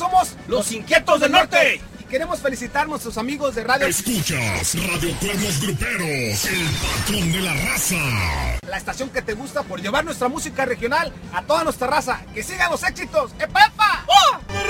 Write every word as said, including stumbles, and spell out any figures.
somos Los Inquietos del Norte. Y queremos felicitar a nuestros amigos de Radio... Escuchas Radio Cuernos Gruperos, el patrón de la raza. La estación que te gusta por llevar nuestra música regional a toda nuestra raza. ¡Que sigan los éxitos! ¡Epa, epa! ¡Oh!